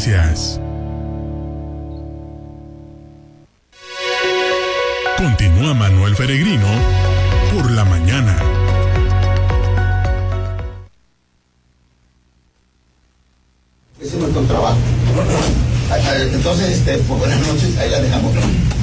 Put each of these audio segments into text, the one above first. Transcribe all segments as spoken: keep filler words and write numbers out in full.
Noticias. Continúa Manuel Peregrino por la mañana. Hicimos con trabajo. Entonces, este, pues, buenas noches, ahí la dejamos.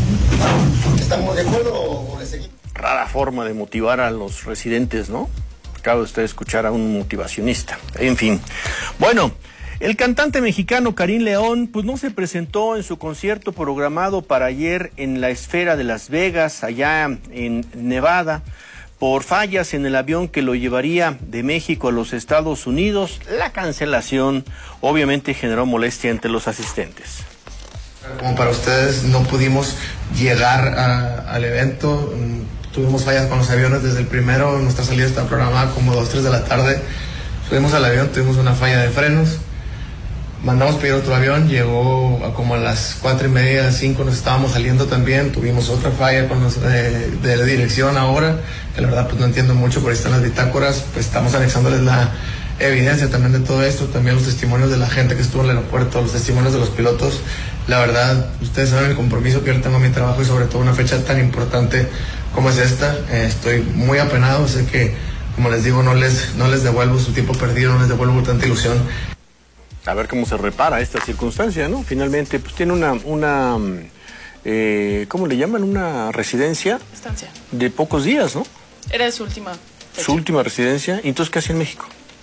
¿Estamos de acuerdo o le seguimos? Rara forma de motivar a los residentes, ¿no? Acaba de usted escuchar a un motivacionista. En fin. Bueno, el cantante mexicano Karim León, pues no se presentó en su concierto programado para ayer en la Esfera de Las Vegas, allá en Nevada, por fallas en el avión que lo llevaría de México a los Estados Unidos. La cancelación obviamente generó molestia entre los asistentes. Como para ustedes, no pudimos llegar a, al evento, tuvimos fallas con los aviones desde el primero, nuestra salida está programada como dos, tres de la tarde, subimos al avión, tuvimos una falla de frenos, mandamos pedir otro avión, llegó a como a las cuatro y media, cinco, nos estábamos saliendo también, tuvimos otra falla con los, eh, de la dirección ahora, que la verdad pues no entiendo mucho, por ahí están las bitácoras, pues estamos anexándoles la evidencia también de todo esto, también los testimonios de la gente que estuvo en el aeropuerto, los testimonios de los pilotos. La verdad, ustedes saben el compromiso que yo tengo en mi trabajo y sobre todo una fecha tan importante como es esta. Eh, estoy muy apenado, sé que, como les digo, no les, no les devuelvo su tiempo perdido, no les devuelvo tanta ilusión. A ver cómo se repara esta circunstancia, ¿no? Finalmente, pues tiene una, una eh, ¿cómo le llaman? Una residencia. Estancia. De pocos días, ¿no? Era su última fecha. Su última residencia. ¿Y entonces qué hace en México?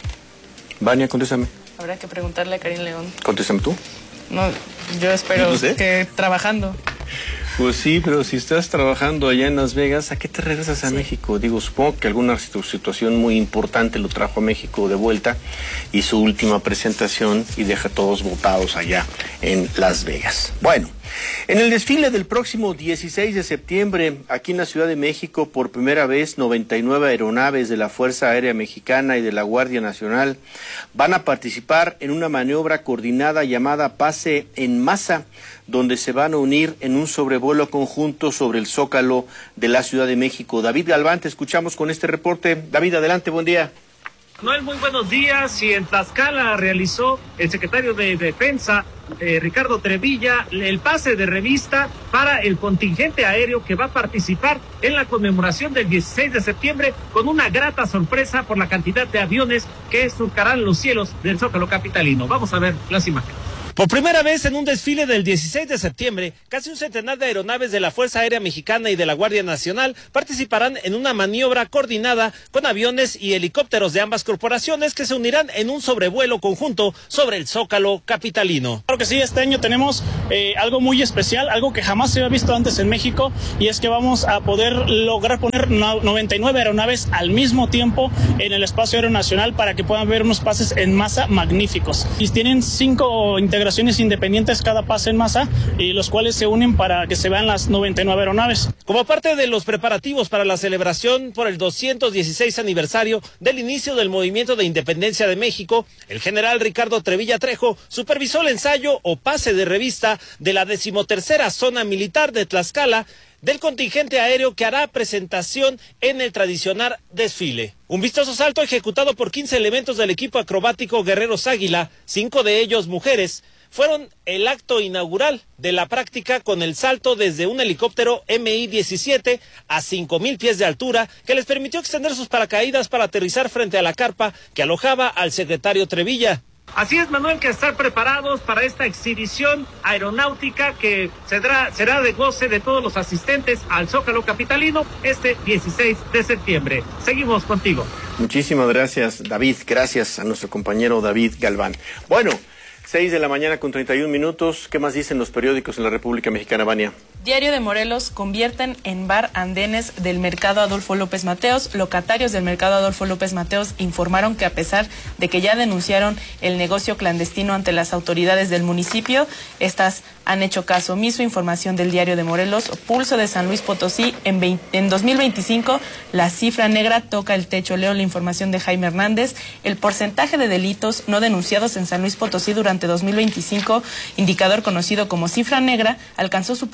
Vania, contéstame. Habrá que preguntarle a Karim León. Contéstame tú. No, yo espero no sé. que trabajando. Pues sí, pero si estás trabajando allá en Las Vegas, ¿a qué te regresas a sí. México? Digo, supongo que alguna situación muy importante lo trajo a México de vuelta y su última presentación y deja a todos botados allá en Las Vegas. Bueno, en el desfile del próximo dieciséis de septiembre, aquí en la Ciudad de México, por primera vez, noventa y nueve aeronaves de la Fuerza Aérea Mexicana y de la Guardia Nacional van a participar en una maniobra coordinada llamada Pase en Masa, donde se van a unir en un sobrevuelo conjunto sobre el Zócalo de la Ciudad de México. David Galván, te escuchamos con este reporte. David, adelante, buen día. Noel, muy buenos días. Y en Tlaxcala realizó el secretario de Defensa, eh, Ricardo Trevilla, el pase de revista para el contingente aéreo que va a participar en la conmemoración del dieciséis de septiembre, con una grata sorpresa por la cantidad de aviones que surcarán los cielos del Zócalo capitalino. Vamos a ver las imágenes. Por primera vez en un desfile del dieciséis de septiembre, casi un centenar de aeronaves de la Fuerza Aérea Mexicana y de la Guardia Nacional participarán en una maniobra coordinada con aviones y helicópteros de ambas corporaciones que se unirán en un sobrevuelo conjunto sobre el Zócalo capitalino. Claro que sí, este año tenemos eh, algo muy especial, algo que jamás se había visto antes en México, y es que vamos a poder lograr poner noventa y nueve aeronaves al mismo tiempo en el espacio aéreo nacional para que puedan ver unos pases en masa magníficos. Y tienen cinco integraciones independientes cada pase en masa, y los cuales se unen para que se vean las noventa y nueve aeronaves. Como parte de los preparativos para la celebración por el doscientos dieciséis aniversario del inicio del Movimiento de Independencia de México, el general Ricardo Trevilla Trejo supervisó el ensayo o pase de revista de la decimotercera zona militar de Tlaxcala del contingente aéreo que hará presentación en el tradicional desfile. Un vistoso salto ejecutado por quince elementos del equipo acrobático Guerreros Águila, cinco de ellos mujeres, fueron el acto inaugural de la práctica con el salto desde un helicóptero M I diecisiete a cinco mil pies de altura que les permitió extender sus paracaídas para aterrizar frente a la carpa que alojaba al secretario Trevilla. Así es, Manuel, que estar preparados para esta exhibición aeronáutica que será, será de goce de todos los asistentes al Zócalo capitalino este dieciséis de septiembre. Seguimos contigo. Muchísimas gracias, David. Gracias a nuestro compañero David Galván. Bueno, seis de la mañana con treinta y un minutos. ¿Qué más dicen los periódicos en la República Mexicana, Vania? Diario de Morelos: convierten en bar andenes del mercado Adolfo López Mateos. Locatarios del mercado Adolfo López Mateos informaron que a pesar de que ya denunciaron el negocio clandestino ante las autoridades del municipio, estas han hecho caso omiso. Información del Diario de Morelos. Pulso de San Luis Potosí: en, veinte, en dos mil veinticinco la cifra negra toca el techo. Leo la información de Jaime Hernández. El porcentaje de delitos no denunciados en San Luis Potosí durante dos mil veinticinco, indicador conocido como cifra negra, alcanzó su punto más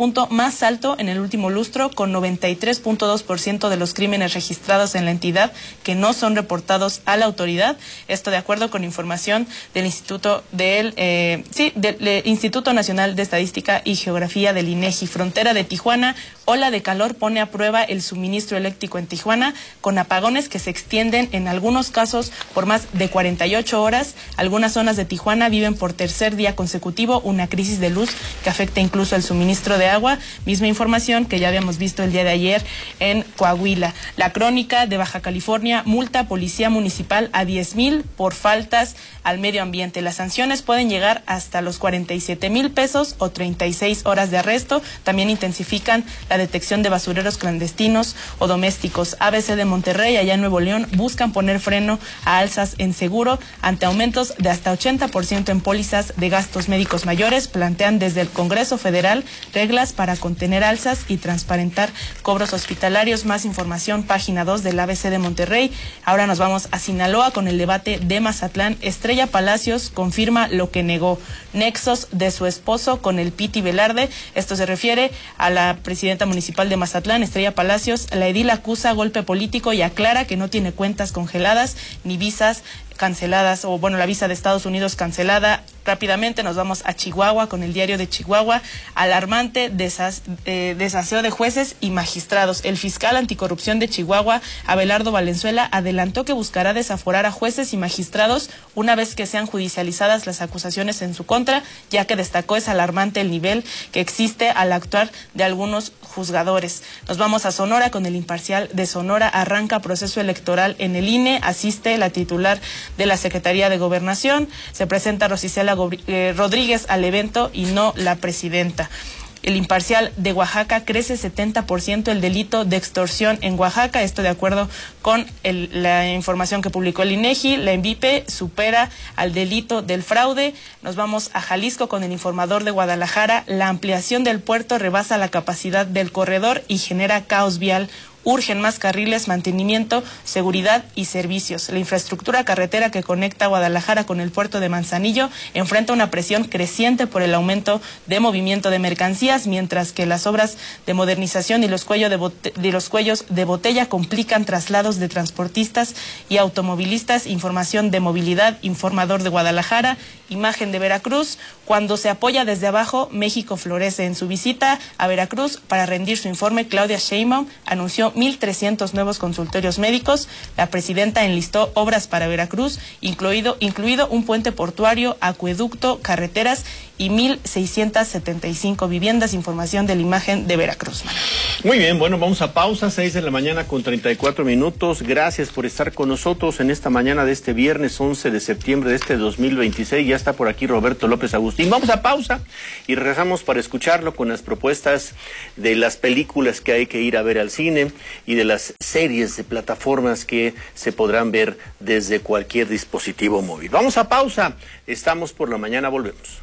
más alto en el último lustro, con noventa y tres punto dos por ciento de los crímenes registrados en la entidad que no son reportados a la autoridad. Esto de acuerdo con información del Instituto del eh, sí, del, del Instituto Nacional de Estadística y Geografía del INEGI. Frontera de Tijuana, ola de calor pone a prueba el suministro eléctrico en Tijuana, con apagones que se extienden en algunos casos por más de cuarenta y ocho horas. Algunas zonas de Tijuana viven por tercer día consecutivo una crisis de luz que afecta incluso el suministro de agua. Misma información que ya habíamos visto el día de ayer en Coahuila. La Crónica de Baja California, multa policía municipal a diez mil por faltas al medio ambiente. Las sanciones pueden llegar hasta los cuarenta y siete mil pesos o treinta y seis horas de arresto. También intensifican la detección de basureros clandestinos o domésticos. A B C de Monterrey, allá en Nuevo León, buscan poner freno a alzas en seguro ante aumentos de hasta ochenta por ciento en pólizas de gastos médicos mayores. Plantean desde el Congreso Federal reglas para contener alzas y transparentar cobros hospitalarios. Más información, página dos del A B C de Monterrey. Ahora nos vamos a Sinaloa con el debate de Mazatlán. Estrella Palacios confirma lo que negó. Nexos de su esposo con el Piti Velarde. Esto se refiere a la presidenta municipal de Mazatlán, Estrella Palacios. La edil acusa golpe político y aclara que no tiene cuentas congeladas ni visas canceladas, o bueno, la visa de Estados Unidos cancelada. Rápidamente nos vamos a Chihuahua con el Diario de Chihuahua. Alarmante desas, eh, desaseo de jueces y magistrados. El fiscal anticorrupción de Chihuahua, Abelardo Valenzuela, adelantó que buscará desaforar a jueces y magistrados una vez que sean judicializadas las acusaciones en su contra, ya que destacó es alarmante el nivel que existe al actuar de algunos juzgadores. Nos vamos a Sonora con el Imparcial de Sonora. Arranca proceso electoral en el I N E. Asiste la titular de la Secretaría de Gobernación. Se presenta Rosicela Rodríguez al evento y no la presidenta. El Imparcial de Oaxaca, crece setenta por ciento el delito de extorsión en Oaxaca. Esto de acuerdo con el, la información que publicó el INEGI. La ENVIPE supera al delito del fraude. Nos vamos a Jalisco con el Informador de Guadalajara. La ampliación del puerto rebasa la capacidad del corredor y genera caos vial. Urgen más carriles, mantenimiento, seguridad y servicios. La infraestructura carretera que conecta Guadalajara con el puerto de Manzanillo enfrenta una presión creciente por el aumento de movimiento de mercancías, mientras que las obras de modernización y los, cuello de, bote- de los cuellos de botella complican traslados de transportistas y automovilistas. Información de movilidad, Informador de Guadalajara. Imagen de Veracruz. Cuando se apoya desde abajo, México florece. En su visita a Veracruz para rendir su informe, Claudia Sheinbaum anunció mil trescientos nuevos consultorios médicos. La presidenta enlistó obras para Veracruz, incluido, incluido un puente portuario, acueducto, carreteras y mil seiscientas setenta y cinco viviendas. Información de la Imagen de Veracruz. Muy bien, bueno, vamos a pausa, seis de la mañana con treinta y cuatro minutos. Gracias por estar con nosotros en esta mañana de este viernes once de septiembre de este dos mil veintiséis. Ya está por aquí Roberto López Agustín. Vamos a pausa y regresamos para escucharlo con las propuestas de las películas que hay que ir a ver al cine y de las series de plataformas que se podrán ver desde cualquier dispositivo móvil. Vamos a pausa, estamos por la mañana, volvemos.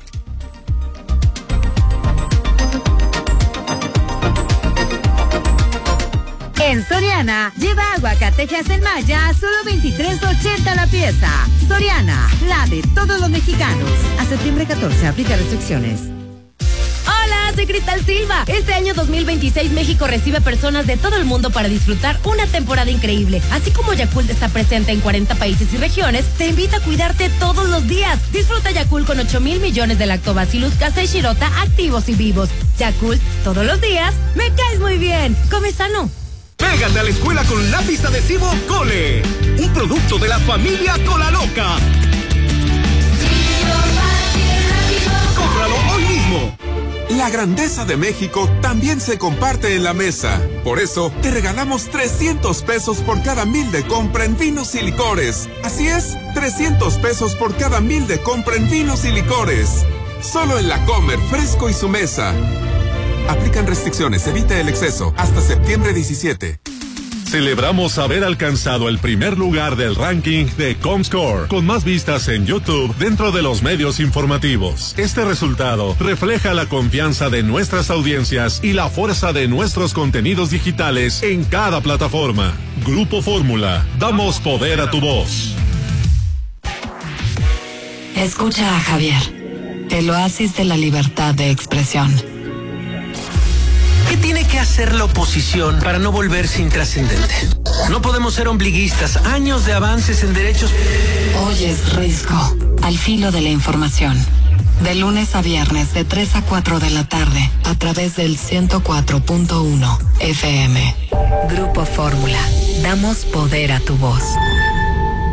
En Soriana, lleva aguacatejas en malla a solo veintitrés ochenta la pieza. Soriana, la de todos los mexicanos. A septiembre catorce, aplica restricciones. Hola, soy Cristal Silva. Este año dos mil veintiséis México recibe personas de todo el mundo para disfrutar una temporada increíble. Así como Yakult está presente en cuarenta países y regiones, te invita a cuidarte todos los días. Disfruta Yakult con ocho mil millones de lactobacillus casei shirota activos y vivos. Yakult, todos los días, me caes muy bien. Come sano. Pégate a la escuela con lápiz adhesivo Cole, un producto de la familia Cola Loca. Cómpralo hoy mismo. La grandeza de México también se comparte en la mesa. Por eso, te regalamos trescientos pesos por cada mil de compra en vinos y licores. Así es, trescientos pesos por cada mil de compra en vinos y licores. Solo en La Comer, Fresco y Su Mesa. Aplican restricciones, evite el exceso. Hasta septiembre diecisiete. Celebramos haber alcanzado el primer lugar del ranking de Comscore, con más vistas en YouTube dentro de los medios informativos. Este resultado refleja la confianza de nuestras audiencias y la fuerza de nuestros contenidos digitales en cada plataforma. Grupo Fórmula, damos poder a tu voz. Escucha a Javier, el oasis de la libertad de expresión. tiene que hacer la oposición para no volverse intrascendente? No podemos ser ombliguistas. Años de avances en derechos. Hoy es Risco, al filo de la información. De lunes a viernes de tres a cuatro de la tarde a través del ciento cuatro punto uno F M. Grupo Fórmula. Damos poder a tu voz.